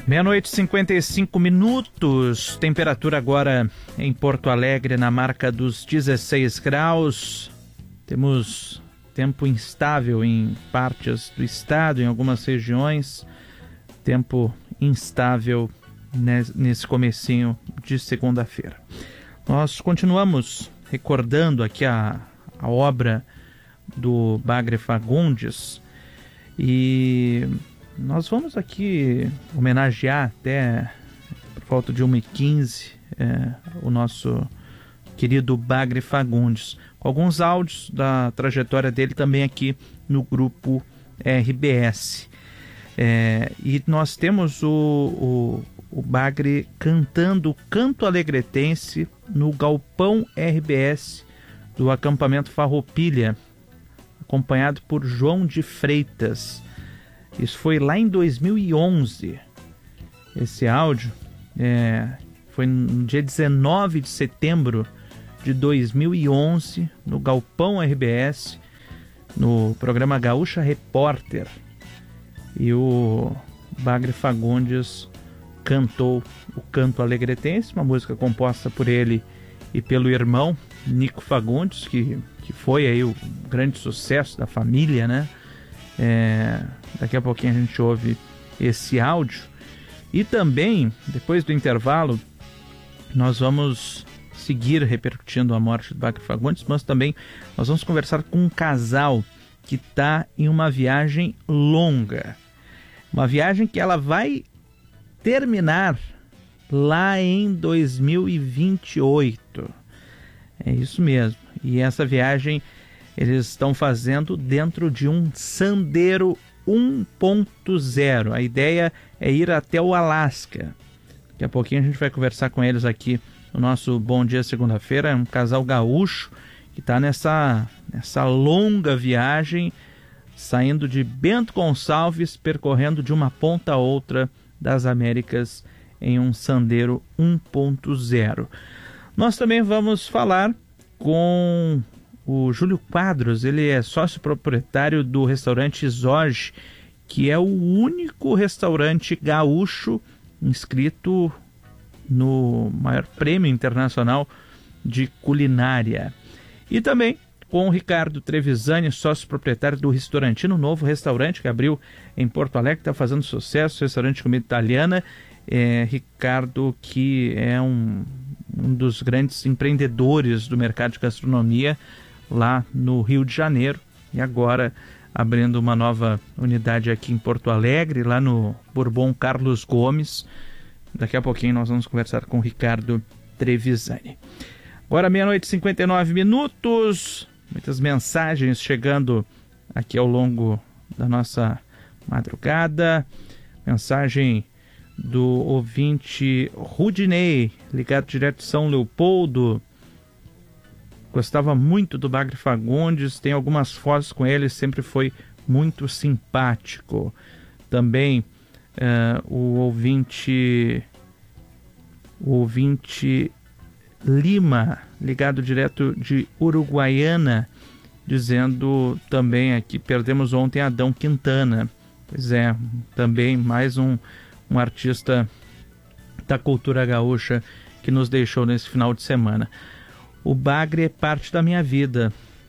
Meia-noite, 55 minutos, temperatura agora em Porto Alegre na marca dos 16 graus. Temos tempo instável em partes do estado, em algumas regiões. Tempo instável nesse comecinho de segunda-feira. Nós continuamos recordando aqui a obra do Bagre Fagundes e nós vamos aqui homenagear até por volta de 1h15 o nosso querido Bagre Fagundes, com alguns áudios da trajetória dele também aqui no grupo RBS. E nós temos o Bagre cantando o canto alegretense no Galpão RBS do acampamento Farroupilha, acompanhado por João de Freitas. Isso foi lá em 2011. Esse áudio foi no dia 19 de setembro de 2011, no Galpão RBS, no programa Gaúcha Repórter. E o Bagre Fagundes cantou o Canto Alegretense, uma música composta por ele e pelo irmão Nico Fagundes, que foi aí o grande sucesso da família, né? Daqui a pouquinho a gente ouve esse áudio. E também, depois do intervalo, nós vamos seguir repercutindo a morte do Bagre Fagundes, mas também nós vamos conversar com um casal que está em uma viagem longa. Uma viagem que ela vai terminar lá em 2028. É isso mesmo. E essa viagem eles estão fazendo dentro de um Sandero 1.0. A ideia é ir até o Alasca. Daqui a pouquinho a gente vai conversar com eles aqui no nosso Bom Dia Segunda-feira. É um casal gaúcho que está nessa longa viagem, saindo de Bento Gonçalves, percorrendo de uma ponta a outra das Américas em um Sandero 1.0. Nós também vamos falar com o Júlio Quadros. Ele é sócio proprietário do restaurante Zorge, que é o único restaurante gaúcho inscrito no maior prêmio internacional de culinária. E também com o Ricardo Trevisani, sócio proprietário do Restaurantino, novo restaurante que abriu em Porto Alegre, está fazendo sucesso, restaurante de comida italiana. Ricardo, que é um dos grandes empreendedores do mercado de gastronomia lá no Rio de Janeiro, e agora abrindo uma nova unidade aqui em Porto Alegre, lá no Bourbon Carlos Gomes. Daqui a pouquinho nós vamos conversar com o Ricardo Trevisani. Agora meia-noite, 59 minutos, muitas mensagens chegando aqui ao longo da nossa madrugada. Mensagem do ouvinte Rudinei, ligado direto de São Leopoldo. Gostava muito do Bagre Fagundes, tem algumas fotos com ele, sempre foi muito simpático. Também o ouvinte Lima, ligado direto de Uruguaiana, dizendo também aqui, perdemos ontem Adão Quintana. Pois é, também mais um artista da cultura gaúcha que nos deixou nesse final de semana. O Bagre é parte da minha vida.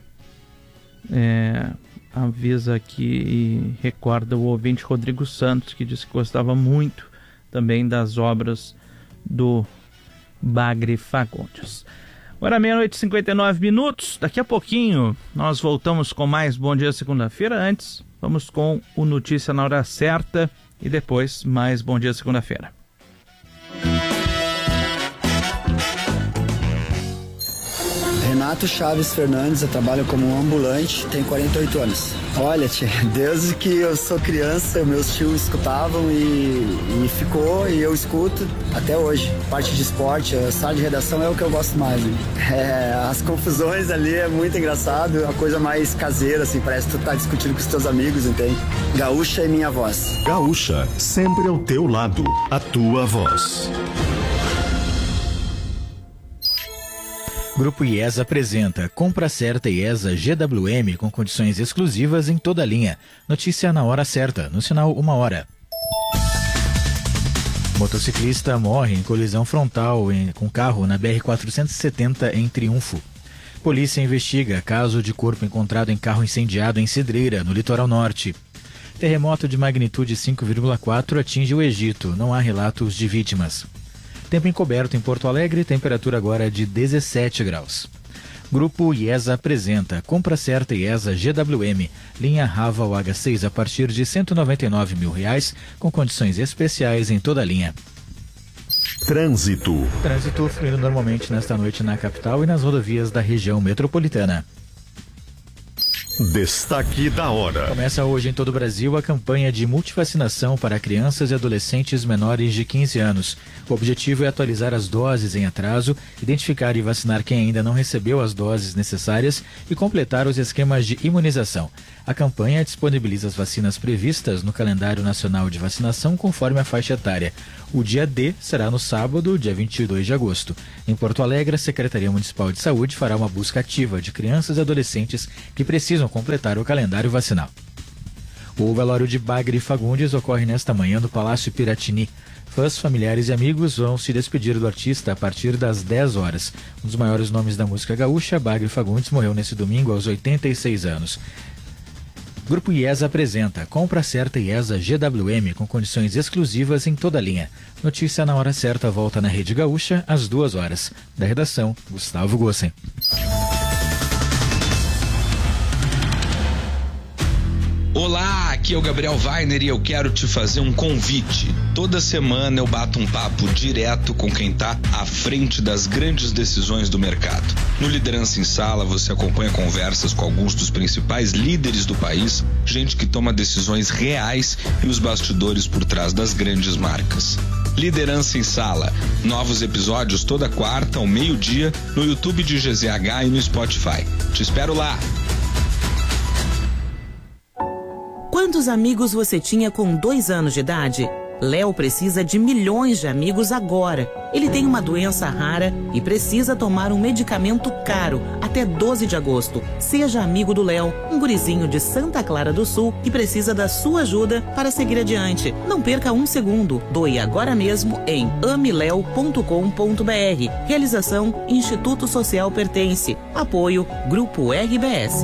Avisa aqui e recorda o ouvinte Rodrigo Santos, que disse que gostava muito também das obras do Bagre Fagundes. Agora meia-noite, 59 minutos. Daqui a pouquinho nós voltamos com mais Bom Dia Segunda-feira. Antes, vamos com o Notícia na Hora Certa e depois mais Bom Dia Segunda-feira. Renato Chaves Fernandes, eu trabalho como um ambulante, tenho 48 anos. Olha, tia, desde que eu sou criança, meus tios escutavam e ficou, e eu escuto até hoje. Parte de esporte, a sala de redação é o que eu gosto mais. Hein? As confusões ali é muito engraçado, uma coisa mais caseira, assim, parece que tu tá discutindo com os teus amigos, entende? Gaúcha é minha voz. Gaúcha, sempre ao teu lado, a tua voz. Grupo IESA apresenta Compra Certa IESA GWM com condições exclusivas em toda a linha. Notícia na hora certa, no sinal 1 hora. Motociclista morre em colisão frontal com carro na BR-470 em Triunfo. Polícia investiga caso de corpo encontrado em carro incendiado em Cidreira, no litoral norte. Terremoto de magnitude 5,4 atinge o Egito. Não há relatos de vítimas. Tempo encoberto em Porto Alegre, temperatura agora de 17 graus. Grupo IESA apresenta compra certa IESA GWM, linha Raval H6 a partir de R$ 199.000, com condições especiais em toda a linha. Trânsito. Trânsito fluindo normalmente nesta noite na capital e nas rodovias da região metropolitana. Destaque da hora. Começa hoje em todo o Brasil a campanha de multivacinação para crianças e adolescentes menores de 15 anos. O objetivo é atualizar as doses em atraso, identificar e vacinar quem ainda não recebeu as doses necessárias e completar os esquemas de imunização. A campanha disponibiliza as vacinas previstas no calendário nacional de vacinação conforme a faixa etária. O dia D será no sábado, dia 22 de agosto. Em Porto Alegre, a Secretaria Municipal de Saúde fará uma busca ativa de crianças e adolescentes que precisam completar o calendário vacinal. O velório de Bagre Fagundes ocorre nesta manhã no Palácio Piratini. Fãs, familiares e amigos vão se despedir do artista a partir das 10 horas. Um dos maiores nomes da música gaúcha, Bagre Fagundes, morreu nesse domingo aos 86 anos. Grupo IESA apresenta compra certa IESA GWM com condições exclusivas em toda a linha. Notícia na hora certa volta na Rede Gaúcha às 2 horas. Da redação, Gustavo Gossen. Olá, aqui é o Gabriel Weiner e eu quero te fazer um convite. Toda semana eu bato um papo direto com quem está à frente das grandes decisões do mercado. No Liderança em Sala, você acompanha conversas com alguns dos principais líderes do país, gente que toma decisões reais e os bastidores por trás das grandes marcas. Liderança em Sala. Novos episódios toda quarta ao meio-dia no YouTube de GZH e no Spotify. Te espero lá! Quantos amigos você tinha com 2 anos de idade? Léo precisa de milhões de amigos agora. Ele tem uma doença rara e precisa tomar um medicamento caro até 12 de agosto. Seja amigo do Léo, um gurizinho de Santa Clara do Sul que precisa da sua ajuda para seguir adiante. Não perca um segundo. Doe agora mesmo em ameleo.com.br. Realização Instituto Social Pertence. Apoio Grupo RBS.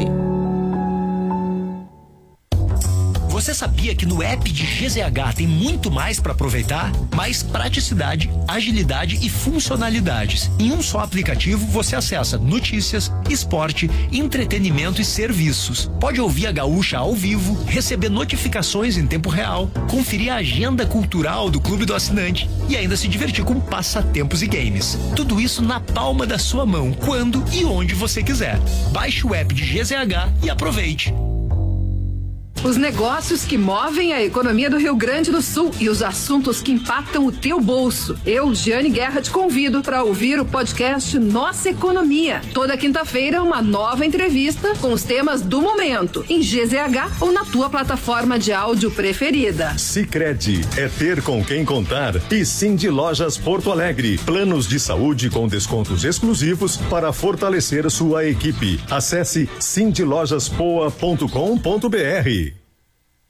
Você sabia que no app de GZH tem muito mais para aproveitar? Mais praticidade, agilidade e funcionalidades. Em um só aplicativo você acessa notícias, esporte, entretenimento e serviços. Pode ouvir a Gaúcha ao vivo, receber notificações em tempo real, conferir a agenda cultural do Clube do Assinante e ainda se divertir com passatempos e games. Tudo isso na palma da sua mão, quando e onde você quiser. Baixe o app de GZH e aproveite. Os negócios que movem a economia do Rio Grande do Sul e os assuntos que impactam o teu bolso. Eu, Giane Guerra, te convido para ouvir o podcast Nossa Economia. Toda quinta-feira, uma nova entrevista com os temas do momento, em GZH ou na tua plataforma de áudio preferida. Sicredi é ter com quem contar. E Cindy Lojas Porto Alegre. Planos de saúde com descontos exclusivos para fortalecer sua equipe. Acesse cindylojaspoa.com.br.